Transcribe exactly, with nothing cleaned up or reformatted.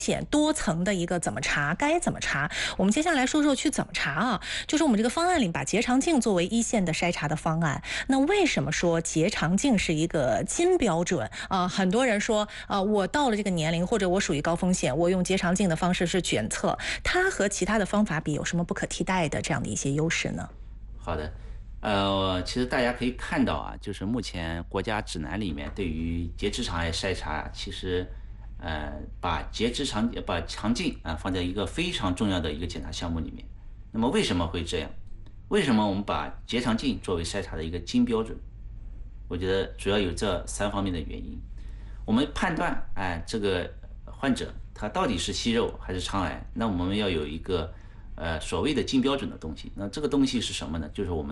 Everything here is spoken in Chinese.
险多层的一个怎么查，该怎么查？我们接下来说说去怎么查啊？就是我们这个方案里把结肠镜作为一线的筛查的方案。那为什么说结肠镜是一个金标准啊？很多人说，啊，我到了这个年龄，或者我属于高风险，我用结肠镜的方式是检测，它和其他的方法比有什么不可替代的这样的一些优势呢？ 好的，呃，其实大家可以看到啊，就是目前国家指南里面对于结直肠癌筛查，其实，呃，把结直肠把肠镜啊放在一个非常重要的一个检查项目里面。那么为什么会这样？为什么我们把结肠镜作为筛查的一个金标准？我觉得主要有这三方面的原因。我们判断，哎，这个患者他到底是息肉还是肠癌，那我们要有一个呃所谓的金标准的东西。那这个东西是什么呢？就是我们